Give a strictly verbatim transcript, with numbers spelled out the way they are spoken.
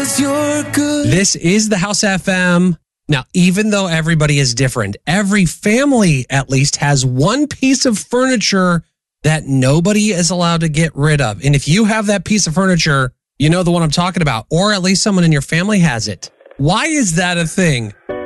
This is the House F M. Now, even though everybody is different, every family at least has one piece of furniture that nobody is allowed to get rid of. And if you have that piece of furniture, you know the one I'm talking about, or at least someone in your family has it. Why is that a thing?